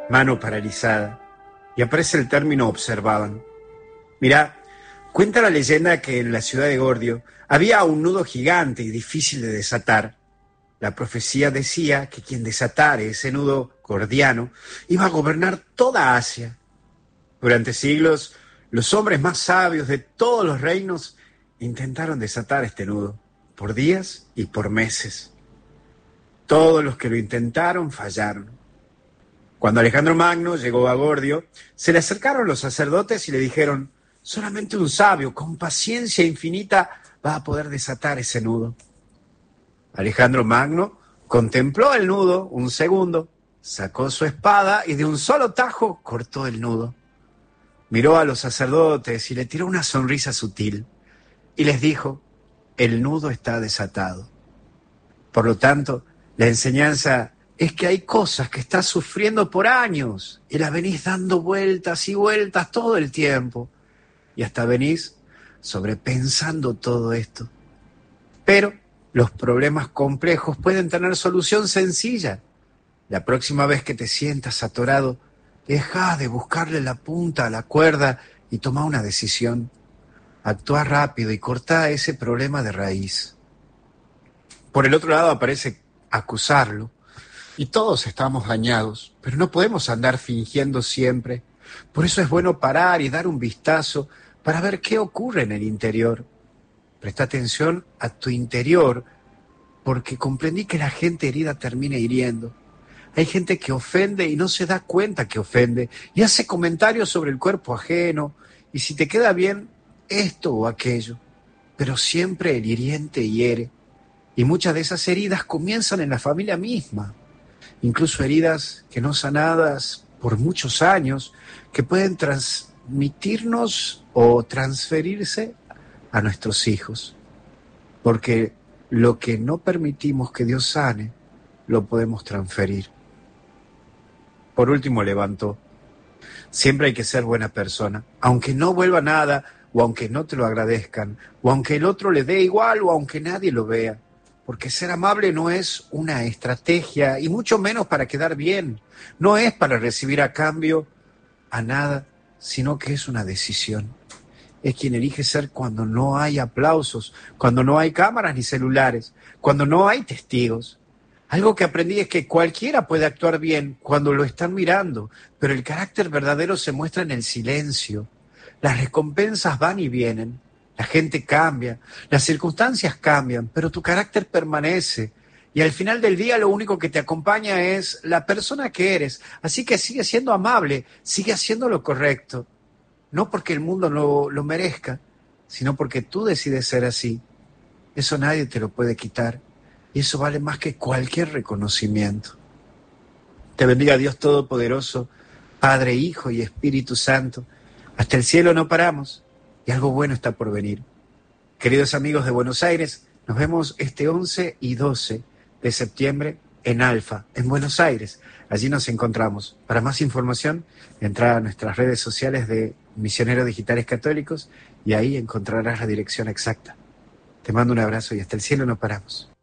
mano paralizada, y aparece el término observaban. Mirá, cuenta la leyenda que en la ciudad de Gordio había un nudo gigante y difícil de desatar. La profecía decía que quien desatare ese nudo gordiano iba a gobernar toda Asia. Durante siglos, los hombres más sabios de todos los reinos intentaron desatar este nudo, por días y por meses. Todos los que lo intentaron fallaron. Cuando Alejandro Magno llegó a Gordio, se le acercaron los sacerdotes y le dijeron: solamente un sabio, con paciencia infinita, va a poder desatar ese nudo. Alejandro Magno contempló el nudo un segundo, sacó su espada y de un solo tajo cortó el nudo. Miró a los sacerdotes y le tiró una sonrisa sutil y les dijo: el nudo está desatado. Por lo tanto, la enseñanza es que hay cosas que estás sufriendo por años y las venís dando vueltas y vueltas todo el tiempo y hasta venís sobrepensando todo esto. Pero los problemas complejos pueden tener solución sencilla. La próxima vez que te sientas atorado, deja de buscarle la punta a la cuerda y toma una decisión. Actúa rápido y corta ese problema de raíz. Por el otro lado aparece acusarlo. Y todos estamos dañados, pero no podemos andar fingiendo siempre. Por eso es bueno parar y dar un vistazo para ver qué ocurre en el interior. Presta atención a tu interior, porque comprendí que la gente herida termina hiriendo. Hay gente que ofende y no se da cuenta que ofende, y hace comentarios sobre el cuerpo ajeno, y si te queda bien, esto o aquello. Pero siempre el hiriente hiere, y muchas de esas heridas comienzan en la familia misma. Incluso heridas que no sanadas por muchos años, que pueden transmitirnos o transferirse a nuestros hijos. Porque lo que no permitimos que Dios sane, lo podemos transferir. Por último, levantó. Siempre hay que ser buena persona, aunque no vuelva nada, o aunque no te lo agradezcan, o aunque el otro le dé igual, o aunque nadie lo vea. Porque ser amable no es una estrategia, y mucho menos para quedar bien. No es para recibir a cambio a nada, sino que es una decisión. Es quien elige ser cuando no hay aplausos, cuando no hay cámaras ni celulares, cuando no hay testigos. Algo que aprendí es que cualquiera puede actuar bien cuando lo están mirando, pero el carácter verdadero se muestra en el silencio. Las recompensas van y vienen. La gente cambia, las circunstancias cambian, pero tu carácter permanece. Y al final del día lo único que te acompaña es la persona que eres. Así que sigue siendo amable, sigue haciendo lo correcto. No porque el mundo lo merezca, sino porque tú decides ser así. Eso nadie te lo puede quitar. Y eso vale más que cualquier reconocimiento. Te bendiga Dios Todopoderoso, Padre, Hijo y Espíritu Santo. Hasta el cielo no paramos. Y algo bueno está por venir. Queridos amigos de Buenos Aires, nos vemos este 11 y 12 de septiembre en Alfa, en Buenos Aires. Allí nos encontramos. Para más información, entra a nuestras redes sociales de Misioneros Digitales Católicos y ahí encontrarás la dirección exacta. Te mando un abrazo y hasta el cielo no paramos.